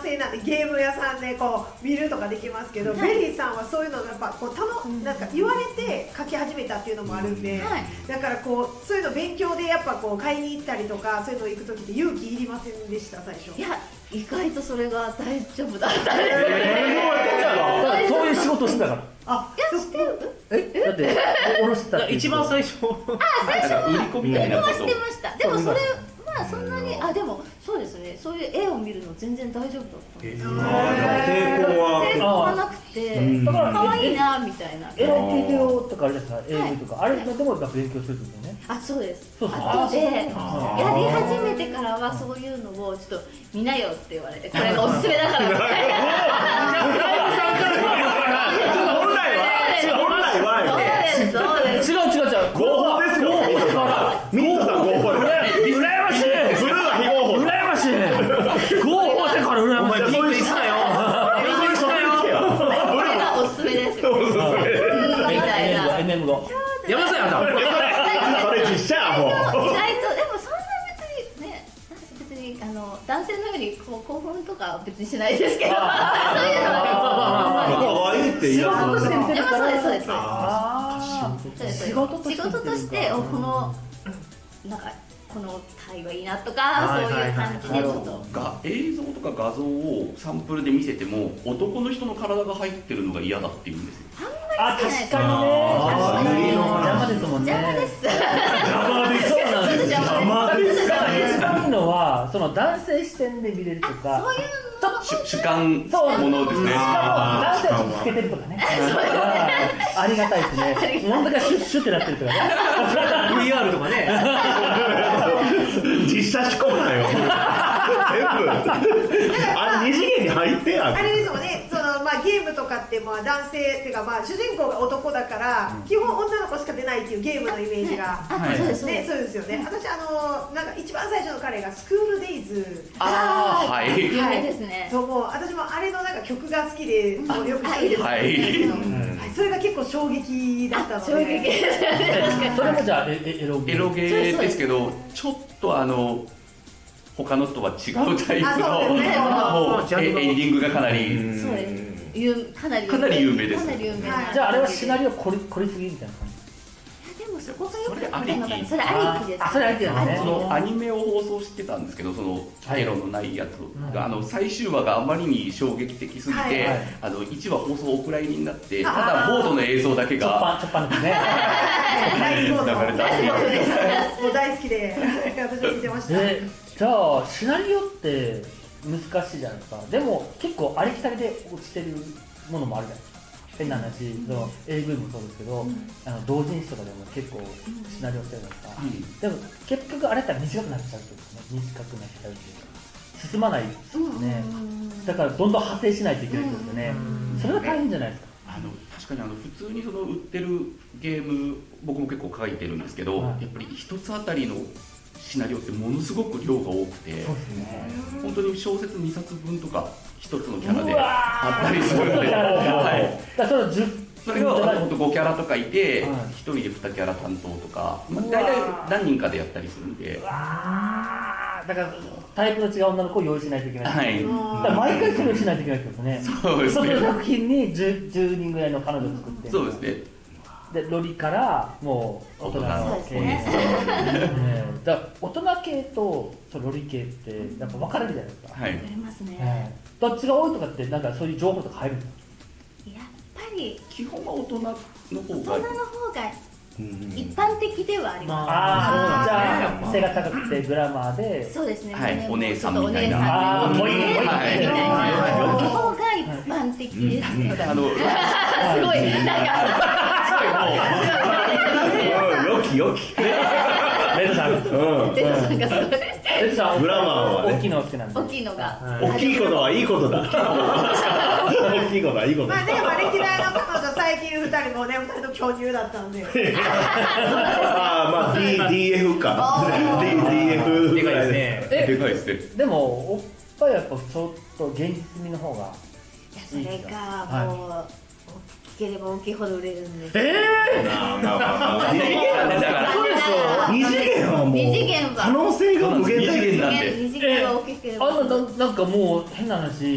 性なんでゲーム屋さんでこう見るとかできますけど、ベリーさんはそういうのやっぱこうなんか言われて書き始めたっていうのもあるんで、だからこうそういうの勉強でやっぱこう買いに行ったりとかそういうの行く時って勇気いりませんでした最初？ いや意外とそれが大丈夫だったんです。 そういう仕事してたから。 あ、いやしてる？ だっておろしてたって一番最初最初は売り込みみたいなことしてました。でもそれまあそんなにでもそうですね、そういう絵を見るの全然大丈夫だったんです。抵抗はなくて、だから可愛いなみたいな。 ビデオとかあれですか、AV とかあれでも勉強するんですよね。 そうです。後でやり始めてからはそういうのをちょっと見なよって言われて、これがおすすめだからみたいな。 違う合法ですよ。ミニトさん合法。羨ましい。ブルーは非合法。羨ましい。合法してから羨ましい。お前ピンクにすなよ。 これがおすすめですよ。みたいな。 MM5。 やめなさいあんた。 それ実写やもう。 意外とでもそんな別にね、別に男性のようにこう興奮とか別にしないですけど、そういうのは可愛いって言う。 そうですそうです。 仕事としてこのなんかこのタイはいいなとかそういう感じでちょっと映像とか画像をサンプルで見せても男の人の体が入ってるのが嫌だって言うんですよ。 確かにね。邪魔ですもんね。 邪魔です。 そうなんです。邪魔です。一番いいのはその男性視点で見れるとか。 主観ものですね。 男性をつけてるとかね。ありがたいですね。なんだかシュッシュってなってるとかね。 VR とかね。 実写仕込むなよ。全部。あれ二次元に入ってやん。 あれですもんね。ゲームとかって男性っていうか主人公が男だから基本女の子しか出ないっていうゲームのイメージがそうですよね。私なんか一番最初の彼がスクールデイズ。 はい有名ですね。 そうもう私もあれのなんか曲が好きでよく知ってるんですけど、それが結構衝撃だったので。衝撃。 それもじゃあエロゲーですけど、ちょっと他のとは違うタイプのもうエンディングがかなりかなり有名です。 じゃああれはシナリオ凝りすぎみたいな感じ？ でもそこがよくありき。 それありきです。 それありきですね。 そのアニメを放送してたんですけど、そのエロのないやつが最終話があまりに衝撃的すぎて、1話放送お蔵入りになって、ただボードの映像だけがチョッパンですね。 大好きで私は見てました。 じゃあシナリオって難しいじゃないですか。でも結構ありきたりで落ちてるものもあるじゃないですか。変な話、AV もそうですけど、同人誌とかでも結構シナリオしてるじゃないですか。でも結局あれって短くなっちゃうってことですね。短くなっちゃうっていうか進まないですね。だからどんどん派生しないといけないってことですね。それが大変じゃないですか。 確かに普通に売ってるゲーム僕も結構書いてるんですけど、やっぱり一つあたりのシナリオってものすごく量が多くて、本当に小説2冊分とか一つのキャラであったりするので、それを本当5キャラとかいて1人で2キャラ担当とか、大体何人かでやったりするんで、 だからタイプの違う女の子を用意しないといけない。だから毎回それをしないといけないってことですね。 そうですね。 その作品に10人ぐらいの彼女を作って。 そうですね。 でロリからもう大人の系、だから大人系とロリ系ってやっぱ分かれるじゃないですか。 分かれますね。 どっちが多いとかってなんかそういう情報とか入るんですか？ やっぱり基本は大人の方が一般的ではあります。 じゃあ背が高くてグラマーで、 そうですね。 お姉さんみたいな。 の方が一般的ですね。すごいなんか。 よきレドさんがすごい。レドさんグラマーは大きいの好きなんで。 大きいのが大きいことはいいことだ。大きいことはいいことだ。 歴代の彼女最近2人もね2人と巨乳だったんで。 DF か。DF でかいですね。でかいですね。 でもおっぱいやっぱちょっと現実味の方が。 それがもう。大きければ大きいほど売れるんです。 二次元はもう可能性が無限大なんで。二次元は大きければ。 なんかもう変な話。